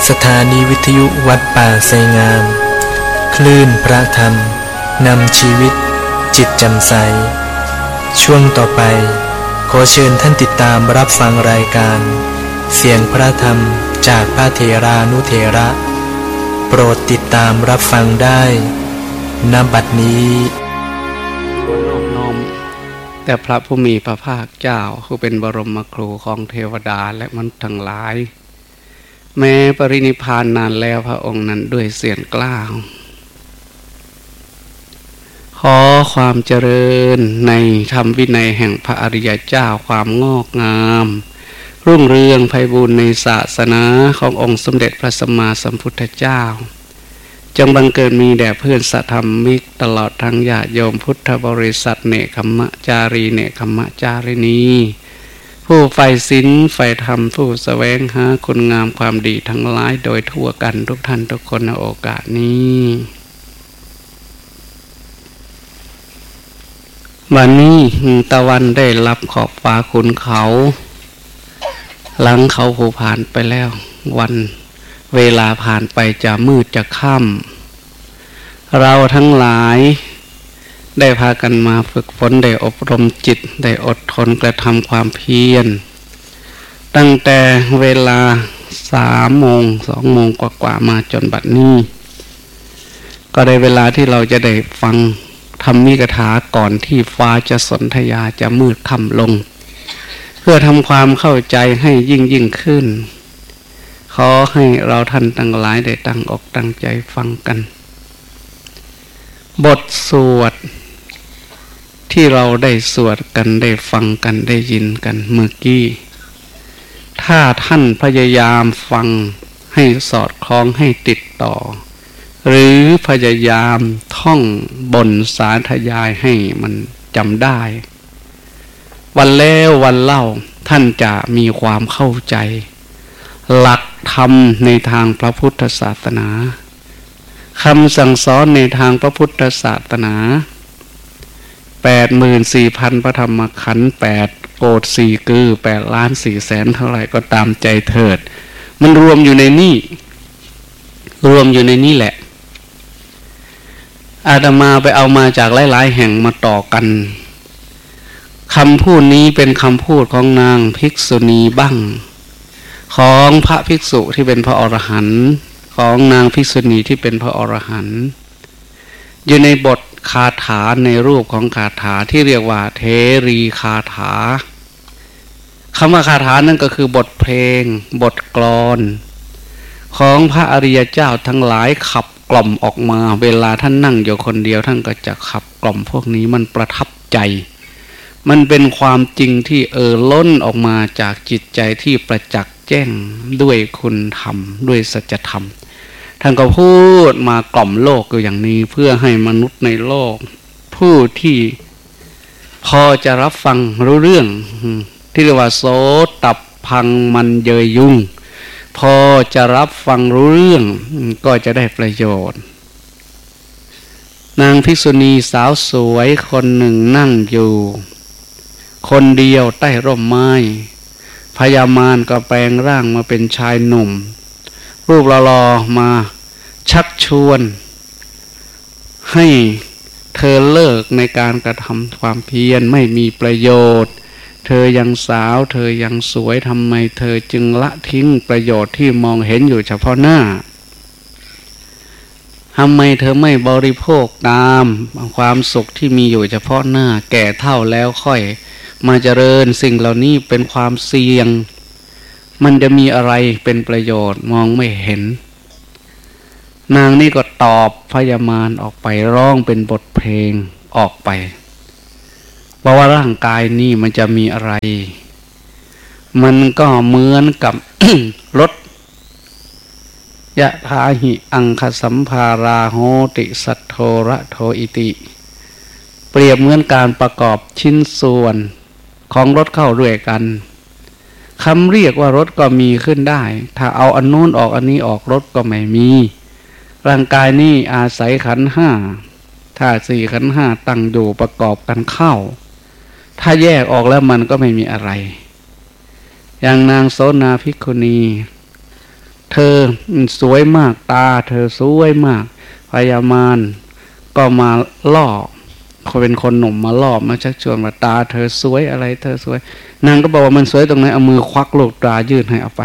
สถานีวิทยุวัดป่าไทรงามคลื่นพระธรรมนำชีวิตจิตแจ่มใสช่วงต่อไปขอเชิญท่านติดตามรับฟังรายการเสียงพระธรรมจากพระเถรานุเถระโปรดติดตามรับฟังได้ณ บัดนี้ควรนอบน้อมแต่พระผู้มีพระภาคเจ้าผู้เป็นบรมครูของเทวดาและมนุษย์ทั้งหลายแม้ปรินิพพานนานแล้วพระองค์นั้นด้วยเสียงกล้าวขอความเจริญในธรรมวินัยแห่งพระอริยเจ้าความงอกงามรุ่งเรืองไพบูลย์ในศาสนาขององค์สมเด็จพระสัมมาสัมพุทธเจ้าจงบังเกิดมีแด่เพื่อนสัทธรรมิกตลอดทั้งญาติโยมพุทธบริษัทเนกขัมมะจารีเนกขัมมะจารินีผู้ใฝ่ศีลใฝ่ธรรมผู้แสวงหาคุณงามความดีทั้งหลายโดยทั่วกันทุกท่านทุกคนในโอกาสนี้วันนี้ตะวันได้รับขอบฟ้าขุนเขาหลังเขาผูผ่านไปแล้ววันเวลาผ่านไปจะมืดจะค่ำเราทั้งหลายได้พากันมาฝึกฝนได้อบรมจิตได้อดทนกระทำความเพียรตั้งแต่เวลา3 โมง 2 โมงกว่าๆมาจนบัดนี้ก็ได้เวลาที่เราจะได้ฟังธรรมิกถาก่อนที่ฟ้าจะสนธยาจะมืดค่ำลงเพื่อทำความเข้าใจให้ยิ่งขึ้นขอให้เราท่านทั้งหลายได้ตั้งอกตั้งใจฟังกันบทสวดที่เราได้สวดกันได้ฟังกันได้ยินกันเมื่อกี้ถ้าท่านพยายามฟังให้สอดคล้องให้ติดต่อหรือพยายามท่องบนสาธยายให้มันจำได้วันแล้ววันเล่าท่านจะมีความเข้าใจหลักธรรมในทางพระพุทธศาสนาคำสั่งสอนในทางพระพุทธศาสนา 84,000 พระธรรมขันธ์8โกฏ4กือ8,400,000เท่าไหร่ก็ตามใจเถิดมันรวมอยู่ในนี่แหละอาตมาไปเอามาจากหลายๆแห่งมาต่อกันคำพูดนี้เป็นคำพูดของนางภิกษุณีบ้างของพระภิกษุที่เป็นพระอรหันต์ของนางภิกษุณีที่เป็นพระอรหันต์อยู่ในบทคาถาในรูปของคาถาที่เรียกว่าเทรีคาถาคำว่าคาถานั่นก็คือบทเพลงบทกลอนของพระอริยเจ้าทั้งหลายขับกล่อมออกมาเวลาท่านนั่งอยู่คนเดียวท่านก็จะขับกล่อมพวกนี้มันประทับใจมันเป็นความจริงที่ล้นออกมาจากจิตใจที่ประจักษ์แจ้งด้วยคุณธรรมด้วยสัจธรรมท่านก็พูดมากล่อมโลกอยู่อย่างนี้เพื่อให้มนุษย์ในโลกผู้ที่พอจะรับฟังรู้เรื่องที่เรียกว่าโสตัปพังมันเยยยุ่งพอจะรับฟังรู้เรื่องก็จะได้ประโยชน์นางภิกษุณีสาวสวยคนหนึ่งนั่งอยู่คนเดียวใต้ร่มไม้พญามารก็แปลงร่างมาเป็นชายหนุ่มรูปหล่อๆมาชักชวนให้เธอเลิกในการกระทำความเพียรไม่มีประโยชน์เธอยังสาวเธอยังสวยทำไมเธอจึงละทิ้งประโยชน์ที่มองเห็นอยู่เฉพาะหน้าทำไมเธอไม่บริโภคตามความสุขที่มีอยู่เฉพาะหน้าแก่เฒ่าแล้วค่อยมาเจริญสิ่งเหล่านี้เป็นความเสี่ยงมันจะมีอะไรเป็นประโยชน์มองไม่เห็นนางนี่ก็ตอบพญามารออกไปร้องเป็นบทเพลงออกไปเพราะว่าร่างกายนี่มันจะมีอะไรมันก็เหมือนกับ รถยะทาหิอังคสัมภาราโหติสัทโทระโทอิติเปรียบเหมือนการประกอบชิ้นส่วนของรถเข้าด้วยกันคำเรียกว่ารถก็มีขึ้นได้ถ้าเอาอันนู้นออกอันนี้ออกรถก็ไม่มีร่างกายนี้อาศัยขันธ์5ถ้า4ขันธ์5ตั้งอยู่ประกอบกันเข้าถ้าแยกออกแล้วมันก็ไม่มีอะไรอย่างนางโสนาภิกขุณีเธอสวยมากตาเธอสวยมากพญามารก็มาล่อเขาเป็นคนหนุ่มมาล่อมาชักชวนว่าตาเธอสวยอะไรเธอสวยนางก็บอกว่ามันสวยตรงไหนเอามือควักลูกตายื่นให้เอาไป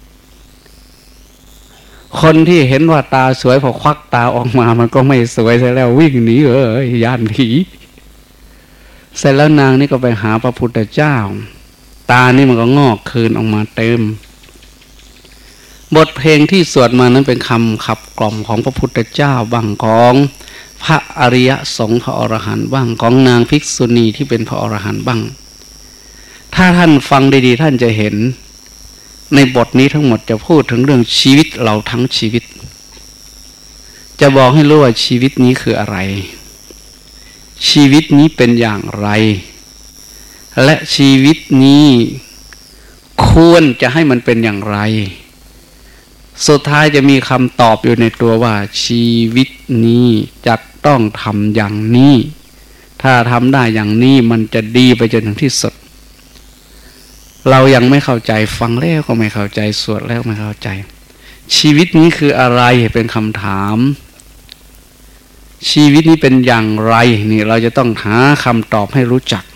คนที่เห็นว่าตาสวยพอควักตาออกมามันก็ไม่สวยใช่แล้ววิ่งหนีย่านผีเสร็จแล้วนางนี่ก็ไปหาพระพุทธเจ้าตานี่มันก็งอกคืนออกมาเต็มบทเพลงที่สวดมานั้นเป็นคำขับกล่อมของพระพุทธเจ้าบ้างของพระอริยสงฆ์พระอรหันต์บ้างของนางภิกษุณีที่เป็นพระอรหันต์บ้างถ้าท่านฟังดีๆท่านจะเห็นในบทนี้ทั้งหมดจะพูดถึงเรื่องชีวิตเราทั้งชีวิตจะบอกให้รู้ว่าชีวิตนี้คืออะไรชีวิตนี้เป็นอย่างไรและชีวิตนี้ควรจะให้มันเป็นอย่างไรสุดท้ายจะมีคำตอบอยู่ในตัวว่าชีวิตนี้จะต้องทำอย่างนี้ถ้าทำได้อย่างนี้มันจะดีไปจนถึงที่สุดเรายังไม่เข้าใจฟังแล้วก็ไม่เข้าใจสวดแล้วไม่เข้าใจชีวิตนี้คืออะไรเป็นคำถามชีวิตนี้เป็นอย่างไรนี่เราจะต้องหาคำตอบให้รู้จัก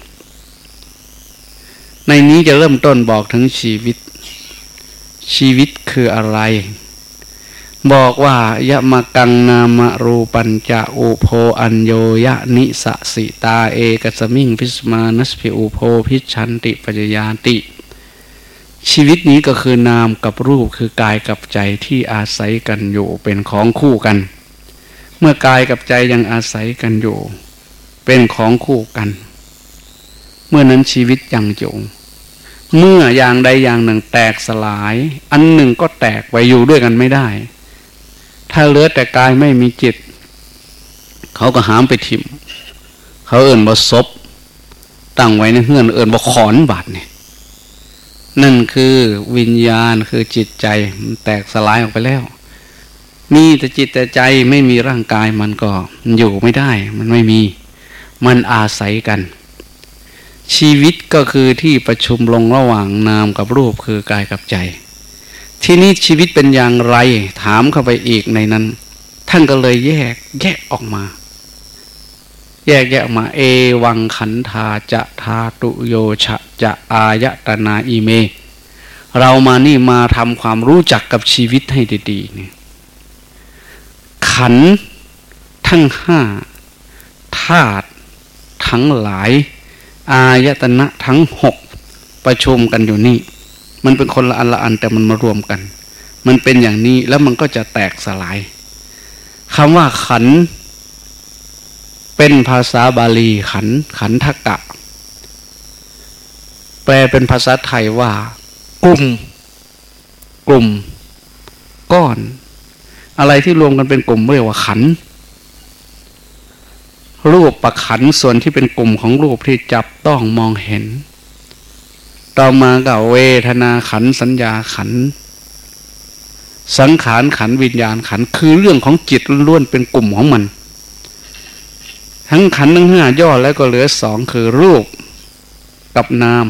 ในนี้จะเริ่มต้นบอกถึงชีวิตคืออะไรบอกว่ายะมะกังนามรูปัญจะอุโพอัญโยยะนิสสิตาเอกสมิงพิสมานัสภิอุโพพิชันติปัจจยาติชีวิตนี้ก็คือนามกับรูปคือกายกับใจที่อาศัยกันอยู่เป็นของคู่กันเมื่อกายกับใจยังอาศัยกันอยู่เป็นของคู่กันเมื่อนั้นชีวิตยังอยู่เมื่ออย่างใดอย่างหนึ่งแตกสลายอันหนึ่งก็แตกไปอยู่ด้วยกันไม่ได้ถ้าเหลือแต่กายไม่มีจิตเขาก็หามไปทิ่มเขาเอิ่นบ่ศพตั้งไว้ในเฮือนเอิ่นบ่ขอนบาดเนี่ยนั่นคือวิญญาณคือจิตใจมันแตกสลายออกไปแล้วมีแต่จิตแต่ใจไม่มีร่างกายมันก็อยู่ไม่ได้มันไม่มีมันอาศัยกันชีวิตก็คือที่ประชุมลงระหว่างนามกับรูปคือกายกับใจที่นี้ชีวิตเป็นอย่างไรถามเข้าไปอีกในนั้นท่านก็เลยแยกออกมาแยกออกมาเอวังขันธาจะธาตุโยชะจะอายตนาอิเมเรามานี่มาทำความรู้จักกับชีวิตให้ดีๆเนี่ยขันธ์ทั้งห้าธาตุทั้งหลายอายตนะทั้งหกประชุมกันอยู่นี่มันเป็นคนละอันแต่มันมารวมกันมันเป็นอย่างนี้แล้วมันก็จะแตกสลายคำว่าขันธ์เป็นภาษาบาลีขันธกะแปลเป็นภาษาไทยว่ากลุ่มก้อนอะไรที่รวมกันเป็นกลุ่มเรียกว่าขันธ์รูปประขันส่วนที่เป็นกลุ่มของรูปที่จับต้องมองเห็นต่อมาก็เวทนาขันสัญญาขันสังขารขันวิญญาณขันคือเรื่องของจิตล้วนเป็นกลุ่มของมันทั้งขันทั้งห้าย่อแล้วก็เหลือสองคือรูปกับนาม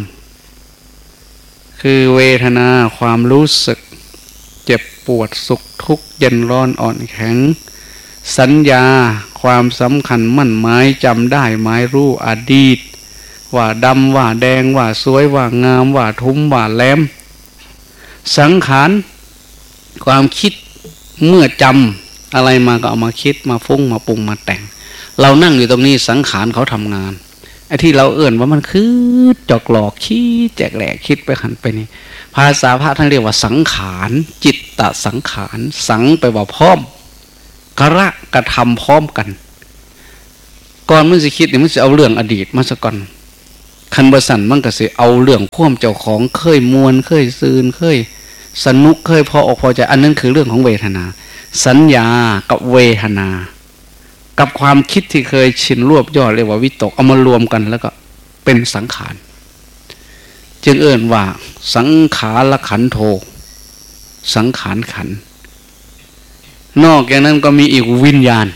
คือเวทนาความรู้สึกเจ็บปวดสุขทุกข์เย็นร้อนอ่อนแข็งสัญญาความสำคัญมั่นหมายจำได้หมายรู้อดีตว่าดำว่าแดงว่าสวยว่างามว่าทุ้มว่าแหลมสังขารความคิดเมื่อจำอะไรมาก็เอามาคิดมาฟุ้งมาปรุงมาแต่งเรานั่งอยู่ตรงนี้สังขารเขาทำงานไอ้ที่เราเอื่นว่ามันคือจอกหลอกคิดแจกแหลกคิดไปหันไปนี่ภาษาพระท่านเรียกว่าสังขารจิตตสังขารสังไปว่าพร้อมกระทำพร้อมกันก่อนมันสิคิดเนี่ยมันจะเอาเรื่องอดีตมาซะก่อนคันบสันมันก็สิเอาเรื่องพ่วมเจ้าของเคยมวนเคยซืนเคยสนุกเคยพออกพอใจอันนั้นคือเรื่องของเวทนาสัญญากับเวทนากับความคิดที่เคยชินรวบยอดเรียกว่าวิตกเอามารวมกันแล้วก็เป็นสังขารจึงเอ่ยว่าสังขารขันโธสังขารขันนอกจากนั้นก็มีอีกวิญญาณ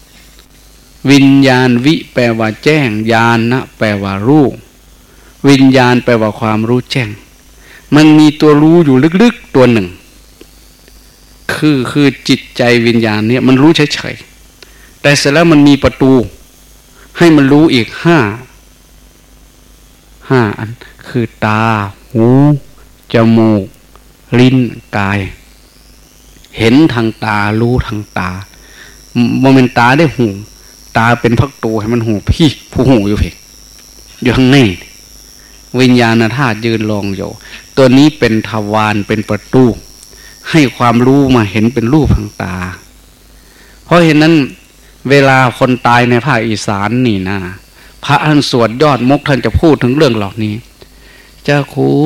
วิแปลว่าแจ้งญาณนะแปลว่ารู้วิญญาณแปลว่าความรู้แจ้งมันมีตัวรู้อยู่ลึกๆตัวหนึ่งคือจิตใจวิญญาณเนี่ยมันรู้เฉยๆแต่เสร็จแล้วมันมีประตูให้มันรู้อีกห้าอันคือตาหูจมูกลิ้นกายเห็นทางตารู้ทางตาโมเมนตาได้หูตาเป็นพักตูให้มันหูพี่ผู้หูอยู่เพกอยู่ข้างในวิญญาณธาตุยืนรองอยู่ตัวนี้เป็นทวารเป็นประตูให้ความรู้มาเห็นเป็นรูปทางตาเพราะเห็นนั้นเวลาคนตายในภาคอีสานนี่นะพระท่านสวดยอดมุกท่านจะพูดถึงเรื่องเหล่านี้เจ้าคู